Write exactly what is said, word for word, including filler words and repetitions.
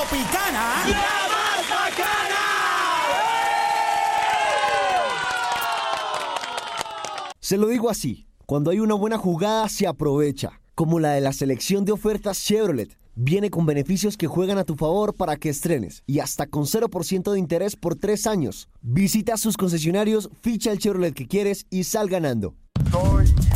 Tropicana, ¡la más bacana! Se lo digo así, cuando hay una buena jugada se aprovecha, como la de la selección de ofertas Chevrolet. Viene con beneficios que juegan a tu favor para que estrenes y hasta con cero por ciento de interés por tres años. Visita sus concesionarios, ficha el Chevrolet que quieres y sal ganando.